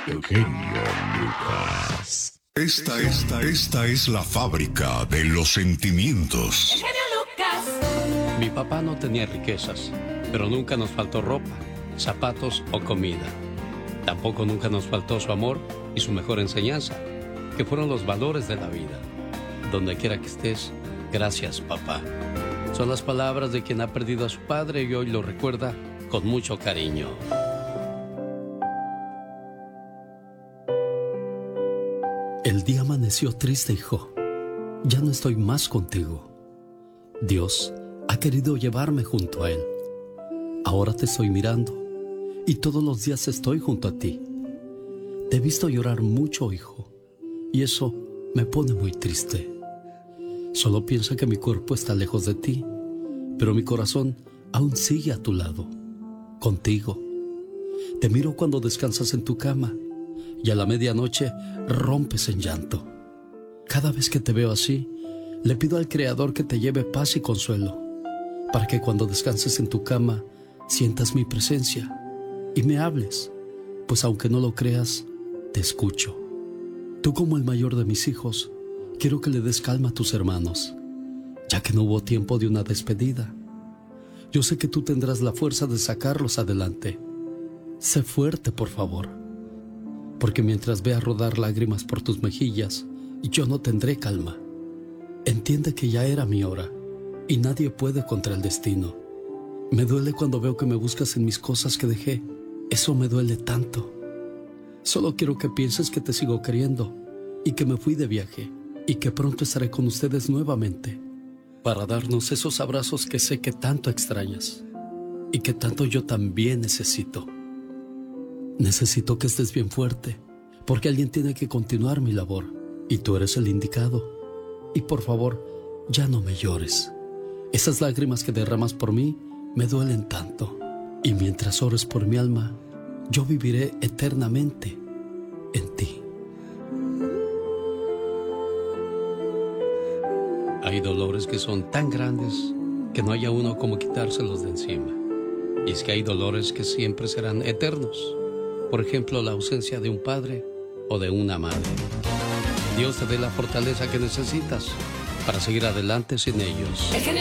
Eugenio Lucas. Esta es la fábrica de los sentimientos. Eugenio Lucas. Mi papá no tenía riquezas, pero nunca nos faltó ropa, zapatos o comida. Tampoco nunca nos faltó su amor y su mejor enseñanza, que fueron los valores de la vida. Donde quiera que estés, gracias, papá. Son las palabras de quien ha perdido a su padre y hoy lo recuerda con mucho cariño. El día amaneció triste, hijo. Ya no estoy más contigo. Dios ha querido llevarme junto a Él. Ahora te estoy mirando y todos los días estoy junto a ti. Te he visto llorar mucho, hijo, y eso me pone muy triste. Solo piensa que mi cuerpo está lejos de ti, pero mi corazón aún sigue a tu lado, contigo. Te miro cuando descansas en tu cama y a la medianoche rompes en llanto. Cada vez que te veo así, le pido al Creador que te lleve paz y consuelo, para que cuando descanses en tu cama sientas mi presencia y me hables, pues aunque no lo creas, te escucho. Tú, como el mayor de mis hijos, quiero que le des calma a tus hermanos, ya que no hubo tiempo de una despedida. Yo sé que tú tendrás la fuerza de sacarlos adelante. Sé fuerte, por favor, porque mientras vea rodar lágrimas por tus mejillas, yo no tendré calma. Entiende que ya era mi hora y nadie puede contra el destino. Me duele cuando veo que me buscas en mis cosas que dejé. Eso me duele tanto. Solo quiero que pienses que te sigo queriendo y que me fui de viaje y que pronto estaré con ustedes nuevamente para darnos esos abrazos que sé que tanto extrañas y que tanto yo también necesito. Necesito que estés bien fuerte, porque alguien tiene que continuar mi labor y tú eres el indicado. Y por favor, ya no me llores. Esas lágrimas que derramas por mí me duelen tanto. Y mientras ores por mi alma, yo viviré eternamente en ti. Hay dolores que son tan grandes que no haya uno como quitárselos de encima. Y es que hay dolores que siempre serán eternos. Por ejemplo, la ausencia de un padre o de una madre. Dios te dé la fortaleza que necesitas para seguir adelante sin ellos.